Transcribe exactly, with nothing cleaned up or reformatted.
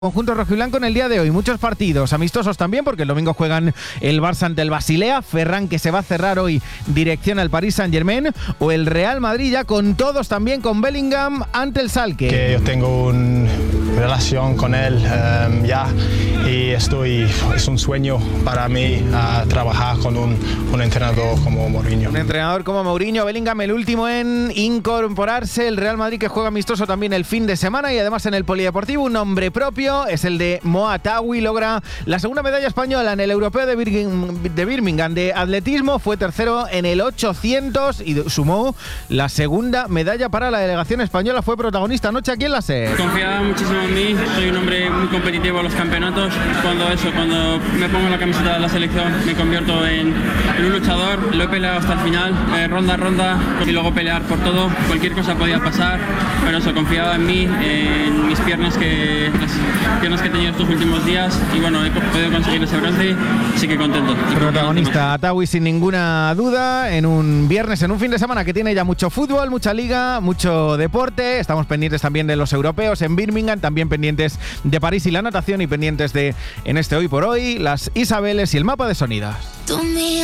Conjunto rojiblanco en el día de hoy, muchos partidos amistosos también, porque el domingo juegan el Barça ante el Basilea, Ferran que se va a cerrar hoy dirección al Paris Saint-Germain, o el Real Madrid ya con todos también, con Bellingham ante el Schalke. Que yo tengo una relación con él um, ya y estoy, es un sueño para mí uh, trabajar con un, un entrenador como Mourinho. Un entrenador como Mourinho. Bellingham el último en incorporarse, el Real Madrid que juega amistoso también el fin de semana y además en el Polideportivo un nombre propio. Es el de Mo Atawi, logra la segunda medalla española en el Europeo de, Birmingham, de Birmingham de atletismo, fue tercero en el ochocientos y sumó la segunda medalla para la delegación española, fue protagonista anoche aquí en la SER. Confiaba muchísimo en mí, soy un hombre muy competitivo en los campeonatos, cuando eso, cuando me pongo la camiseta de la selección me convierto en, en un luchador, lo he peleado hasta el final, eh, ronda a ronda y luego pelear por todo, cualquier cosa podía pasar, pero eso, confiaba en mí, en mis piernas que... Las, piernas que he tenido estos últimos días y bueno, he podido conseguir ese bronce, así que contento. Protagonista Atawi sin ninguna duda en un viernes, en un fin de semana que tiene ya mucho fútbol, mucha liga, mucho deporte. Estamos pendientes también de los europeos en Birmingham, también pendientes de París y la natación y pendientes de, en este Hoy por Hoy, las Isabeles y el mapa de sonidas.